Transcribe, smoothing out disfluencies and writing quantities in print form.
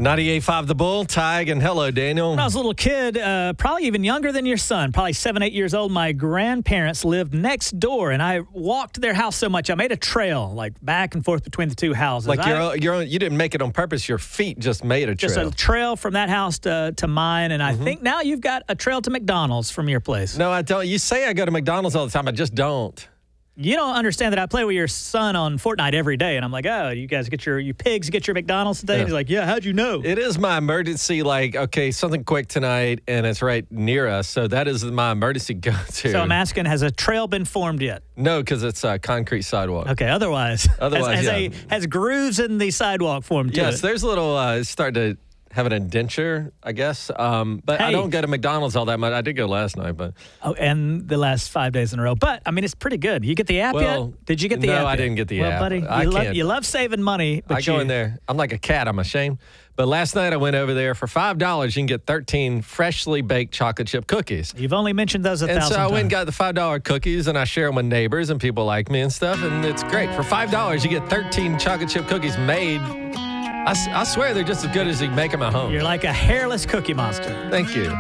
98.5 The Bull, Tig, and hello, Daniel. When I was a little kid, probably even younger than your son, probably 7, 8 years old, my grandparents lived next door, and I walked to their house so much, I made a trail, like back and forth between the two houses. Like you didn't make it on purpose. Your feet just made a trail. Just a trail from that house to mine, and I think now you've got a trail to McDonald's from your place. No, I don't. You say I go to McDonald's all the time. I just don't. You don't understand that I play with your son on Fortnite every day, and I'm like, oh, you guys you pigs get your McDonald's today? Yeah. And he's like, yeah, how'd you know? It is my emergency, like, okay, something quick tonight, and it's right near us, so that is my emergency go-to. So I'm asking, has a trail been formed yet? No, because it's a concrete sidewalk. Okay, otherwise yeah. Has grooves in the sidewalk formed to it? Yes, there's a little, start to have an indenture, I guess. But I don't go to McDonald's all that much. I did go last night, but. Oh, and the last 5 days in a row. But, I mean, it's pretty good. You get the app yet? Did you get the app? No, I didn't get the app. Well, buddy, you love saving money. But I go in there. I'm like a cat. I'm ashamed. But last night I went over there for $5. You can get 13 freshly baked chocolate chip cookies. You've only mentioned those 1,000 times. And so I went and got the $5 cookies, and I share them with neighbors, and people like me and stuff, and it's great. For $5, you get 13 chocolate chip cookies made. I swear they're just as good as you can make them at home. You're like a hairless cookie monster. Thank you.